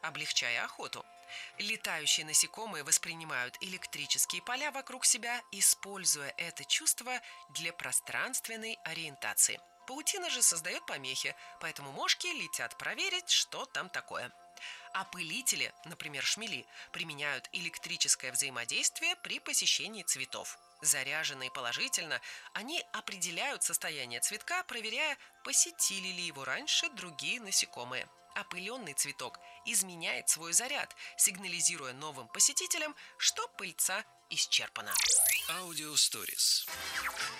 облегчая охоту. Летающие насекомые воспринимают электрические поля вокруг себя, используя это чувство для пространственной ориентации. Паутина же создает помехи, поэтому мошки летят проверить, что там такое. Опылители, например, шмели, применяют электрическое взаимодействие при посещении цветов. Заряженные положительно, они определяют состояние цветка, проверяя, посетили ли его раньше другие насекомые. Опыленный цветок изменяет свой заряд, сигнализируя новым посетителям, что пыльца исчерпана. Аудио Stories.